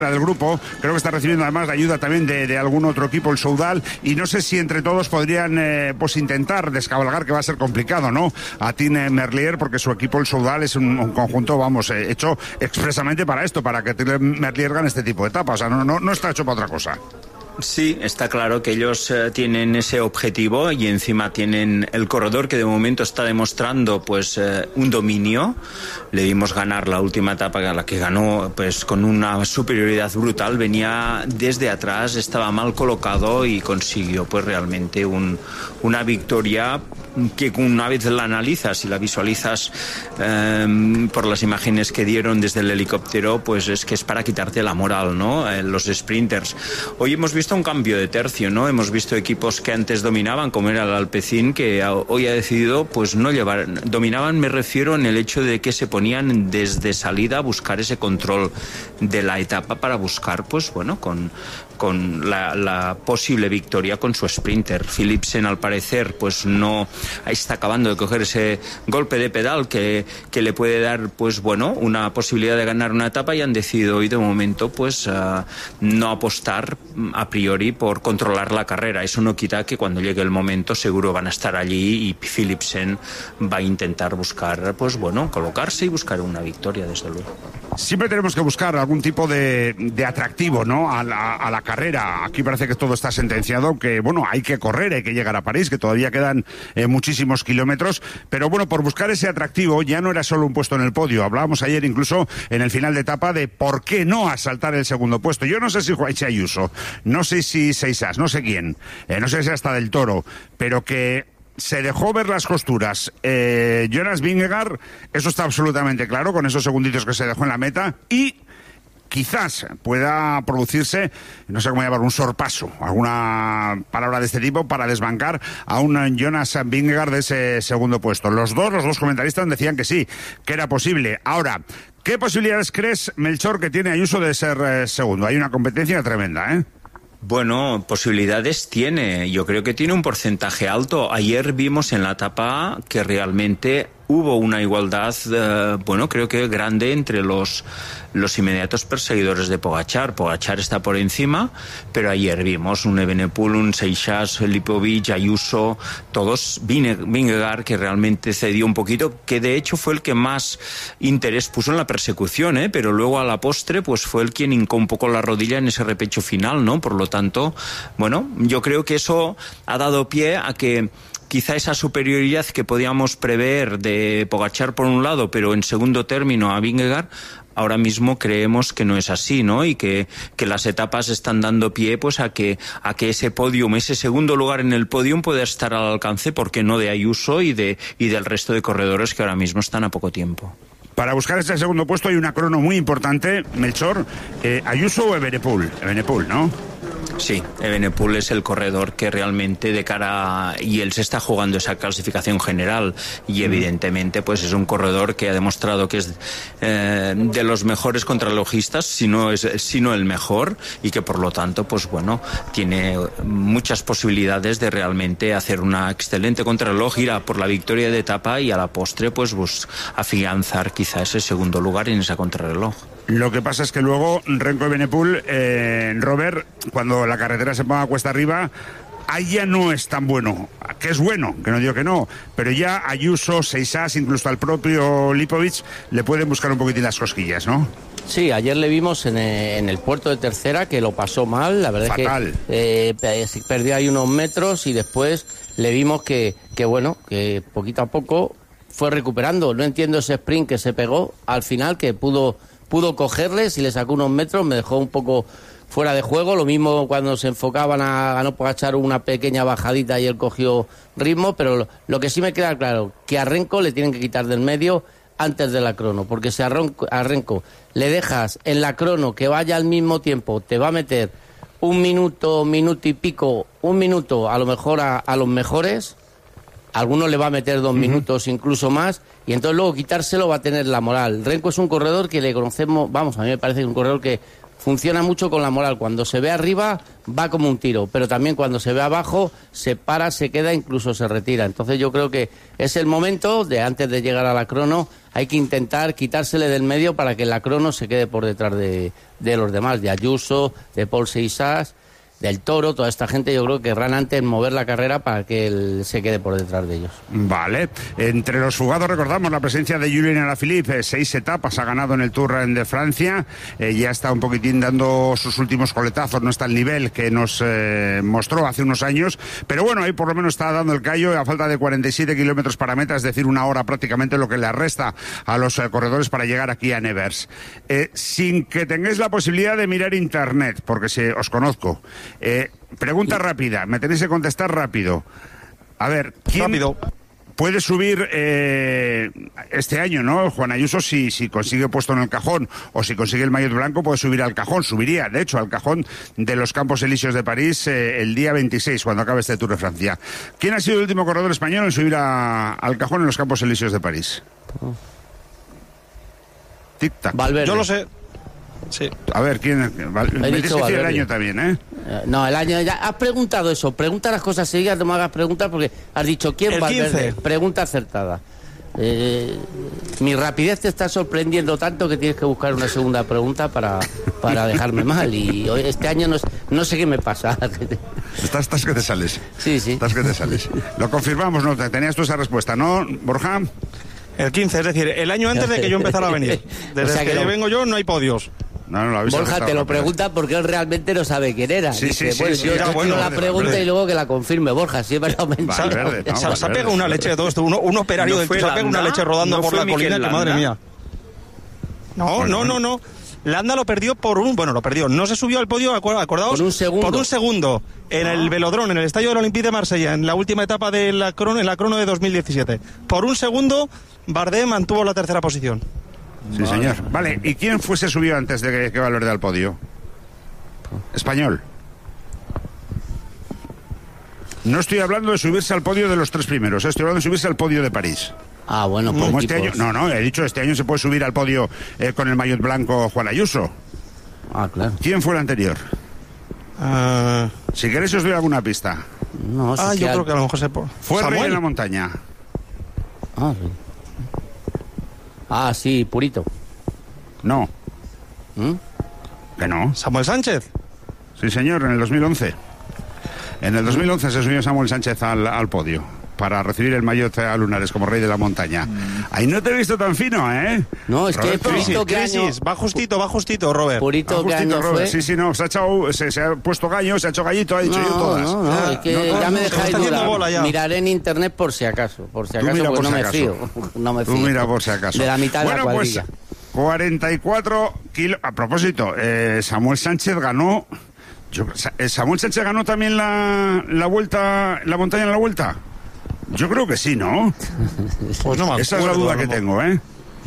del grupo, creo que está recibiendo además la ayuda también de algún otro equipo, el Soudal, y no sé si entre todos podrían pues intentar descabalgar, que va a ser complicado, ¿no? A Tim Merlier, porque su equipo, el Soudal, es un conjunto, vamos, hecho expresamente para esto, para que Tim Merlier gane este tipo de etapas, o sea, no está hecho para otra cosa. Sí, está claro que ellos tienen ese objetivo y encima tienen el corredor que de momento está demostrando pues un dominio. Le vimos ganar la última etapa, la que ganó pues con una superioridad brutal, venía desde atrás, estaba mal colocado y consiguió pues realmente una victoria que una vez la analizas y la visualizas por las imágenes que dieron desde el helicóptero, pues es que es para quitarte la moral, ¿no? Los sprinters. Hoy hemos visto un cambio de tercio, ¿no? Hemos visto equipos que antes dominaban, como era el Alpecin, que hoy ha decidido pues no llevar... Dominaban, me refiero en el hecho de que se ponían desde salida a buscar ese control de la etapa para buscar, pues bueno, con la posible victoria con su sprinter. Philipsen, al parecer, pues no está acabando de coger ese golpe de pedal que le puede dar, pues bueno, una posibilidad de ganar una etapa, y han decidido hoy de momento pues no apostar a priori por controlar la carrera. Eso no quita que cuando llegue el momento seguro van a estar allí y Philipsen va a intentar buscar, pues bueno, colocarse y buscar una victoria, desde luego. Siempre tenemos que buscar algún tipo de atractivo, ¿no? A la carrera. Aquí parece que todo está sentenciado, que bueno, hay que correr, hay que llegar a París, que todavía quedan muchísimos kilómetros, pero bueno, por buscar ese atractivo ya no era solo un puesto en el podio. Hablábamos ayer incluso en el final de etapa de por qué no asaltar el segundo puesto. Yo no sé si Juanchi Ayuso, no sé si Seixas, no sé quién, no sé si hasta Del Toro, pero que se dejó ver las costuras. Jonas Vingegaard, eso está absolutamente claro, con esos segunditos que se dejó en la meta, y quizás pueda producirse, no sé cómo llamar, un sorpaso, alguna palabra de este tipo, para desbancar a un Jonas Vingegaard de ese segundo puesto. Los dos comentaristas decían que sí, que era posible. Ahora, ¿qué posibilidades crees, Melchor, que tiene Ayuso de ser segundo? Hay una competencia tremenda, ¿eh? Bueno, posibilidades tiene. Yo creo que tiene un porcentaje alto. Ayer vimos en la etapa que realmente hubo una igualdad, bueno, creo que grande entre los inmediatos perseguidores de Pogačar. Pogačar está por encima, pero ayer vimos un Evenepoel, un Seixas, Lipovic, Ayuso, todos, Vingegaard, que realmente cedió un poquito, que de hecho fue el que más interés puso en la persecución, pero luego a la postre pues fue el quien hincó un poco la rodilla en ese repecho final, ¿no? Por lo tanto, bueno, yo creo que eso ha dado pie a que quizá esa superioridad que podíamos prever de Pogačar por un lado, pero en segundo término a Vingegaard, ahora mismo creemos que no es así, ¿no? Y que las etapas están dando pie pues a que ese podium, ese segundo lugar en el podium pueda estar al alcance, ¿por qué no?, de Ayuso y del resto de corredores que ahora mismo están a poco tiempo. Para buscar ese segundo puesto hay una crono muy importante, Melchor. ¿Ayuso o Evenepoel? Evenepoel, ¿no? Sí, Evenepoel es el corredor que realmente de cara, y él se está jugando esa clasificación general, y evidentemente pues es un corredor que ha demostrado que es de los mejores contrarrelojistas, si no el mejor, y que por lo tanto pues bueno, tiene muchas posibilidades de realmente hacer una excelente contrarreloj, ir a por la victoria de etapa y a la postre pues afianzar quizá ese segundo lugar en esa contrarreloj. Lo que pasa es que luego Remco Evenepoel, Robert, cuando la carretera se ponga cuesta arriba, ahí ya no es tan bueno, que es bueno, que no digo que no, pero ya Ayuso, Seixas, incluso al propio Lipovic le pueden buscar un poquitín las cosquillas, ¿no? Sí, ayer le vimos en el puerto de tercera que lo pasó mal, la verdad. Fatal. Es que perdió ahí unos metros y después le vimos que bueno, que poquito a poco fue recuperando. No entiendo ese sprint que se pegó al final, que pudo cogerles y le sacó unos metros, me dejó un poco fuera de juego. Lo mismo cuando se enfocaban a no echar una pequeña bajadita y él cogió ritmo, pero lo que sí me queda claro, que a Renko le tienen que quitar del medio antes de la crono, porque si a Renko le dejas en la crono que vaya al mismo tiempo, te va a meter un minuto y pico, a lo mejor a los mejores. Algunos le va a meter 2 minutos, incluso más, y entonces luego quitárselo va a tener la moral. Renko es un corredor que le conocemos, vamos, a mí me parece un corredor que funciona mucho con la moral. Cuando se ve arriba va como un tiro, pero también cuando se ve abajo se para, se queda, incluso se retira. Entonces yo creo que es el momento de, antes de llegar a la crono, hay que intentar quitársele del medio para que la crono se quede por detrás de los demás, de Ayuso, de Paul Seixas, del Toro. Toda esta gente yo creo que querrán antes mover la carrera para que él se quede por detrás de ellos. Vale. Entre los fugados recordamos la presencia de Julien Alaphilippe, 6 etapas ha ganado en el Tour de Francia, ya está un poquitín dando sus últimos coletazos, no está al nivel que nos mostró hace unos años, pero bueno, ahí por lo menos está dando el callo a falta de 47 kilómetros para meta, es decir, una hora prácticamente lo que le resta a los corredores para llegar aquí a Nevers. Sin que tengáis la posibilidad de mirar internet, porque os conozco. Pregunta rápida, me tenéis que contestar rápido. A ver, ¿quién puede subir este año, no? Juan Ayuso, si consigue puesto en el cajón o si consigue el maillot blanco, puede subir al cajón. Subiría, de hecho, al cajón de los Campos Elíseos de París el día 26, cuando acabe este Tour de Francia. ¿Quién ha sido el último corredor español en subir al cajón en los Campos Elíseos de París? Tic-tac. Valverde. Yo lo sé. Sí. A ver, ¿quién? Me dices que el año también, ¿eh? No, el año ya. Has preguntado eso. Pregunta las cosas seguidas, no me hagas preguntas porque has dicho ¿quién? Valverde. Pregunta acertada. Mi rapidez te está sorprendiendo tanto que tienes que buscar una segunda pregunta para dejarme mal. Y hoy, este año no sé qué me pasa. Estás que te sales. Sí. Estás que te sales. Lo confirmamos, ¿no? Tenías tú esa respuesta, ¿no, Borja? El 15, es decir, el año antes de que yo empezara a venir. Desde o sea que vengo yo no hay podios. No, Borja te lo pregunta porque él realmente no sabe quién era. Sí, dice, sí, yo tiro la pregunta y luego que la confirme. Borja, si es verdad o mentira. Se ha pegado una leche de todo esto. Un operario del se ha pegado una leche rodando por la colina que madre mía. No. Landa lo perdió lo perdió. No se subió al podio, acordaos, por un segundo en el Velodrome, en el estadio del Olympique de Marsella, en la última etapa de la crono de 2017. Por un segundo, Bardet mantuvo la tercera posición. Sí, señor. Vale, ¿y quién se subió antes de que Valverde al podio? Español. No estoy hablando de subirse al podio de los 3 primeros, estoy hablando de subirse al podio de París. Ah, bueno, pues como este año. No, he dicho este año se puede subir al podio con el maillot blanco Juan Ayuso. Ah, claro. ¿Quién fue el anterior? Si queréis os doy alguna pista. No, yo creo que a lo mejor fue Rey en la montaña. Sí, Purito. No. ¿Que no? ¿Samuel Sánchez? Sí, señor, en el 2011. En el 2011 se subió Samuel Sánchez al podio para recibir el maillot a lunares como rey de la montaña. Ahí no te he visto tan fino, ¿eh? No, es Roberto, que Purito va justito, Robert. Purito, ¿qué año fue? Sí, no, se ha puesto gallo, se ha hecho gallito, ha dicho yo todas. No, es que ya me dejáis dudar. Miraré en internet por si acaso, porque no me fío. No me fío. Tú mira por si acaso. De la mitad de la cuadrilla. Pues 44 kilos. A propósito, Samuel Sánchez ganó. ¿Samuel Sánchez ganó también la vuelta, la montaña en la vuelta? Yo creo que sí, ¿no? Pues no me acuerdo, esa es la duda que tengo, ¿eh?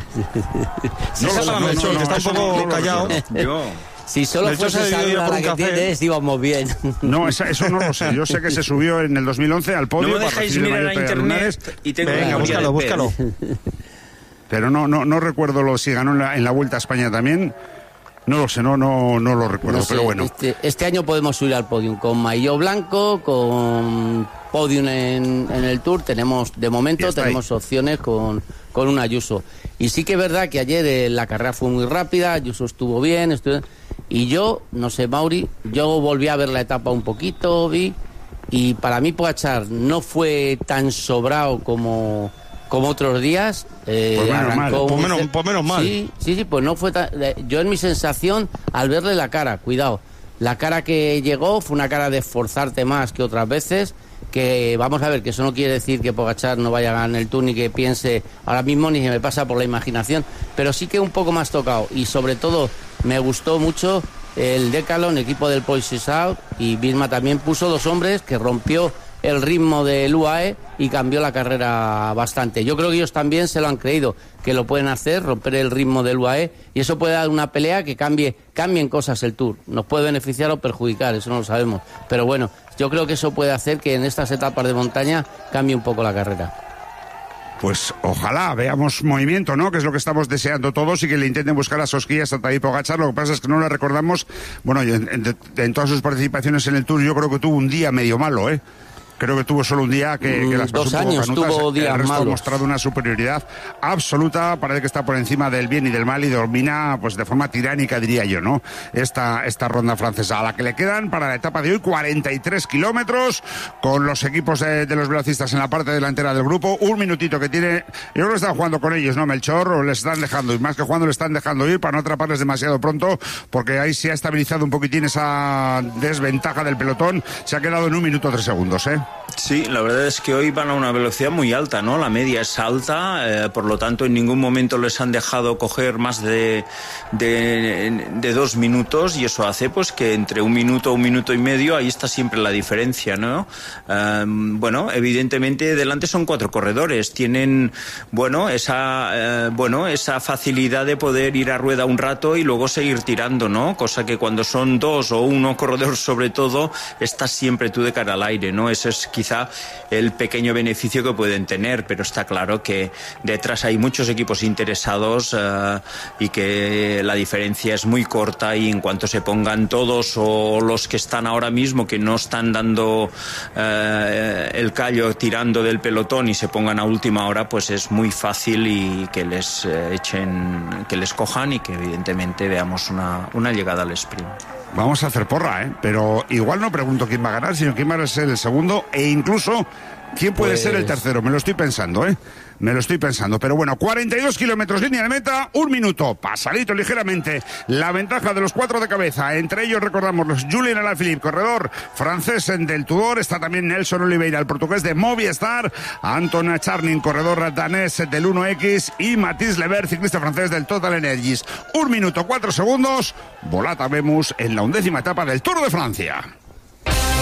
Está un poco callado. Si solo fuese esa duda la que tienes, íbamos bien. No, eso no lo sé. Yo sé que se subió en el 2011 al podio. No me dejáis mirar a internet y tengo Venga, búscalo. Pero no recuerdo si ganó en la Vuelta a España también. No lo sé, no lo recuerdo, no sé, pero bueno. Este año podemos subir al podium con maillot blanco, con podium en el Tour. De momento tenemos opciones con un Ayuso. Y sí que es verdad que ayer la carrera fue muy rápida, Ayuso estuvo bien, y yo, no sé, Mauri, yo volví a ver la etapa un poquito, y para mí Pogačar no fue tan sobrado como otros días. Pues menos mal. Sí, pues no fue tan... Yo en mi sensación, al verle la cara, cuidado, la cara que llegó fue una cara de esforzarte más que otras veces, que vamos a ver, que eso no quiere decir que Pogačar no vaya a ganar el Tour ni que piense ahora mismo, ni se me pasa por la imaginación, pero sí que un poco más tocado, y sobre todo me gustó mucho el Decathlon, equipo del Paul Seixas, y Visma también puso 2 hombres que rompió el ritmo del UAE y cambió la carrera bastante. Yo creo que ellos también se lo han creído, que lo pueden hacer, romper el ritmo del UAE, y eso puede dar una pelea que cambien cosas el Tour. Nos puede beneficiar o perjudicar, eso no lo sabemos. Pero bueno, yo creo que eso puede hacer que en estas etapas de montaña cambie un poco la carrera. Pues ojalá veamos movimiento, ¿no? Que es lo que estamos deseando todos, y que le intenten buscar a Sosquillas a Tadej Pogačar. Lo que pasa es que no le recordamos, bueno, en todas sus participaciones en el Tour yo creo que tuvo un día medio malo, ¿eh? Creo que tuvo solo un día que las pasó 2 años un poco canutas. tuvo días el resto malos. Ha mostrado una superioridad absoluta, parece que está por encima del bien y del mal y domina pues de forma tiránica, diría yo, ¿no? Esta ronda francesa, a la que le quedan para la etapa de hoy 43 kilómetros, con los equipos de los velocistas en la parte delantera del grupo. Un minutito que tiene, yo creo que están jugando con ellos, ¿no, Melchor? O les están dejando, y más que jugando, le están dejando ir para no atraparles demasiado pronto, porque ahí se ha estabilizado un poquitín esa desventaja del pelotón. Se ha quedado en 1 minuto 3 segundos, ¿eh? Sí, la verdad es que hoy van a una velocidad muy alta, ¿no? La media es alta, por lo tanto en ningún momento les han dejado coger más de 2 minutos, y eso hace pues que entre 1 minuto, 1 minuto y medio, ahí está siempre la diferencia, ¿no? Bueno, evidentemente delante son 4 corredores, tienen, esa facilidad de poder ir a rueda un rato y luego seguir tirando, ¿no? Cosa que cuando son 2 o 1 corredor sobre todo, estás siempre tú de cara al aire, ¿no? Eso es quizá el pequeño beneficio que pueden tener, pero está claro que detrás hay muchos equipos interesados y que la diferencia es muy corta, y en cuanto se pongan todos o los que están ahora mismo que no están dando el callo tirando del pelotón y se pongan a última hora, pues es muy fácil y que les que les cojan y que evidentemente veamos una llegada al sprint. Vamos a hacer porra, pero igual no pregunto quién va a ganar, sino quién va a ser el segundo, e incluso quién puede ser el tercero. Me lo estoy pensando, pero bueno, 42 kilómetros, línea de meta, 1 minuto, pasadito ligeramente, la ventaja de los 4 de cabeza, entre ellos recordamos los Julian Alaphilippe, corredor francés del Tudor, está también Nelson Oliveira, el portugués de Movistar, Anton Charnin, corredor danés del 1X, y Mathis Lebert, ciclista francés del Total Energies. 1 minuto 4 segundos, Volata Vemus en la 11ª etapa del Tour de Francia.